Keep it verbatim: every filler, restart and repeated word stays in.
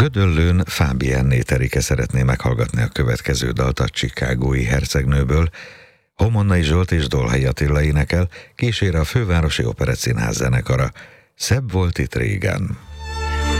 Gödöllőn Fábienné Terike szeretné meghallgatni a következő dalt a chicagói hercegnőből. Homonnai Zsolt és Dolhai Attila énekel, kísér a Fővárosi Operettszínház zenekara. Szebb volt itt régen.